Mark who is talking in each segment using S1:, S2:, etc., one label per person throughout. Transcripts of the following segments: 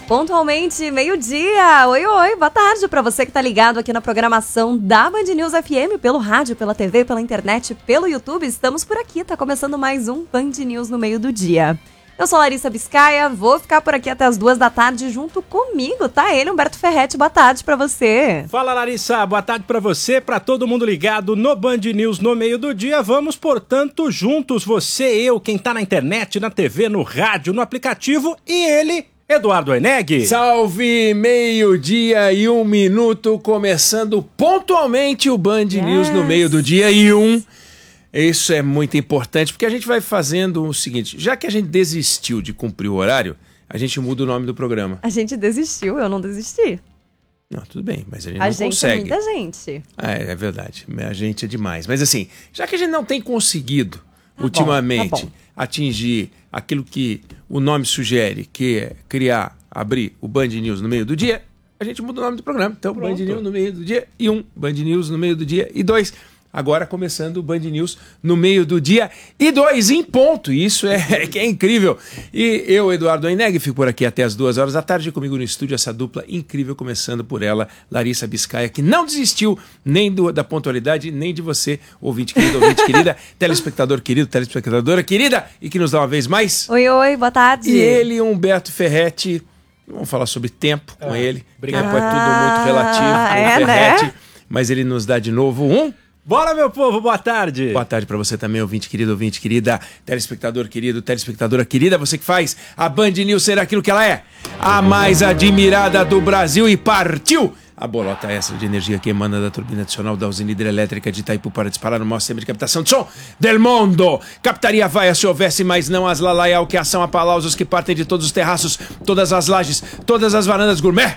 S1: Pontualmente, meio-dia. Oi, oi, boa tarde para você que tá ligado aqui na programação da Band News FM, pelo rádio, pela TV, pela internet, pelo YouTube. Estamos por aqui, tá começando mais um Band News no meio do dia. Eu sou Larissa Biscaia, vou ficar por aqui até as 2 da tarde junto comigo, tá? Ele, Humberto Ferretti, boa tarde pra você.
S2: Fala, Larissa, boa tarde pra você, pra todo mundo ligado no Band News no meio do dia. Vamos, portanto, juntos, você, eu, quem tá na internet, na TV, no rádio, no aplicativo e ele, Eduardo Oeneg.
S3: Salve, meio-dia e 1 minuto, começando pontualmente o Band News no meio do dia e 1. Isso é muito importante, porque a gente vai fazendo o seguinte, já que a gente desistiu de cumprir o horário, a gente muda o nome do programa.
S1: A gente desistiu, eu não desisti.
S3: Não, tudo bem, mas a gente não consegue.
S1: É muita gente.
S3: É verdade, a gente é demais. Mas assim, já que a gente não tem conseguido, ultimamente, atingir aquilo que o nome sugere, que é criar, abrir o Band News no meio do dia, a gente muda o nome do programa. Então, pronto. Band News no meio do dia e 1, Band News no meio do dia e 2. Agora começando o Band News no meio do dia e 2 em ponto. Isso que é incrível. E eu, Eduardo Oeneg, fico por aqui até as 2 horas da tarde. Comigo no estúdio essa dupla incrível, começando por ela, Larissa Biscaia, que não desistiu nem da pontualidade, nem de você, ouvinte querido, ouvinte querida, telespectador querido, telespectadora querida, e que nos dá uma vez mais.
S1: Oi, oi, boa tarde.
S3: E ele, Humberto Ferretti. Vamos falar sobre tempo com ele. Tempo é tudo muito relativo com o Ferretti. Né? Mas ele nos dá de novo um...
S2: Bora, meu povo, boa tarde.
S3: Boa tarde pra você também, ouvinte querida, telespectador querido, telespectadora querida, você que faz a Band News ser aquilo que ela é, a mais admirada do Brasil, e partiu a bolota extra de energia que emana da turbina adicional da usina hidrelétrica de Itaipu para disparar no maior sistema de captação de som del mundo. Captaria vaia se houvesse, mas não as lalaial, que ação aplausos que partem de todos os terraços, todas as lajes, todas as varandas gourmet.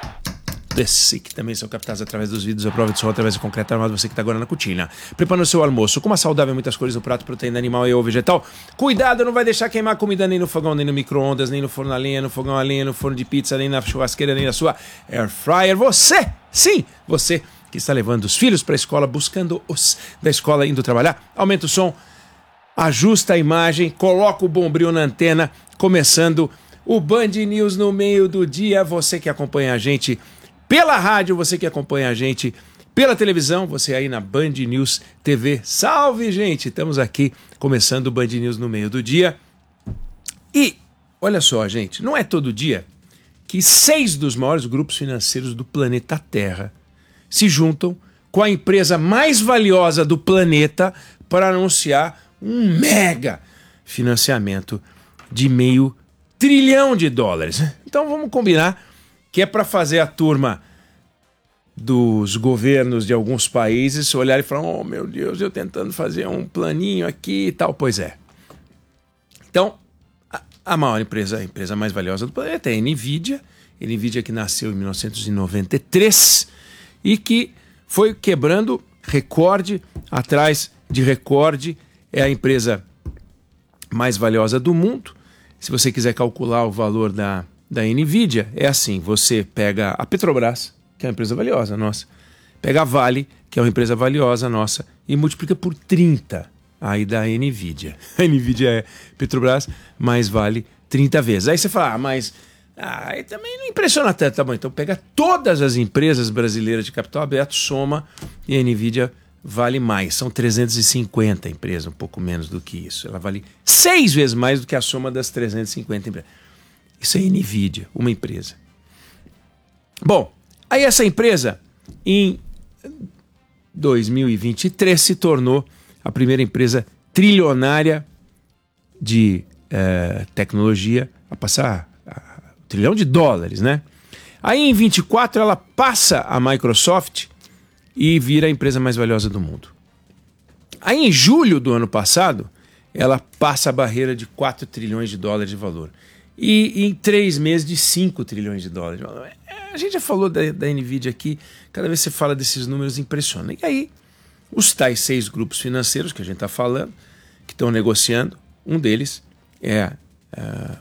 S3: Desse que também são captados através dos vidros, a prova de som através do concreto armado, você que está agora na cutina. Preparando o seu almoço com uma saudável, muitas cores no prato, proteína animal e ou vegetal. Cuidado, não vai deixar queimar a comida nem no fogão, nem no micro-ondas, nem no forno a lenha, no fogão a lenha, no forno de pizza, nem na churrasqueira, nem na sua air fryer. Você, sim, você que está levando os filhos para a escola, buscando os da escola indo trabalhar, aumenta o som, ajusta a imagem, coloca o bombril na antena, começando o Band News no meio do dia. Você que acompanha a gente pela rádio, você que acompanha a gente pela televisão, você aí na Band News TV. Salve, gente! Estamos aqui começando o Band News no meio do dia. E, olha só, gente, não é todo dia que 6 dos maiores grupos financeiros do planeta Terra se juntam com a empresa mais valiosa do planeta para anunciar um mega financiamento de $500 bilhão. Então vamos combinar que é para fazer a turma dos governos de alguns países olhar e falar, oh meu Deus, eu tentando fazer um planinho aqui e tal. Pois é. Então, a maior empresa, a empresa mais valiosa do planeta é a NVIDIA. A NVIDIA que nasceu em 1993 e que foi quebrando recorde atrás de recorde. É a empresa mais valiosa do mundo. Se você quiser calcular o valor da NVIDIA, é assim, você pega a Petrobras, que é uma empresa valiosa nossa, pega a Vale, que é uma empresa valiosa nossa, e multiplica por 30 aí da NVIDIA. A NVIDIA é Petrobras, mais Vale 30 vezes. Aí você fala, mas também não impressiona tanto, tá bom, então pega todas as empresas brasileiras de capital aberto, soma, e a NVIDIA vale mais. São 350 empresas, um pouco menos do que isso. Ela vale 6 vezes mais do que a soma das 350 empresas. Isso é NVIDIA, uma empresa. Bom, aí essa empresa, em 2023, se tornou a primeira empresa trilionária de tecnologia a passar $1 trilhão, né? Aí em 24 ela passa a Microsoft e vira a empresa mais valiosa do mundo. Aí em julho do ano passado, ela passa a barreira de $4 trilhões de valor. E em 3 meses de $5 trilhões. A gente já falou da NVIDIA aqui, cada vez que você fala desses números impressiona. E aí, os tais 6 grupos financeiros que a gente está falando, que estão negociando, um deles é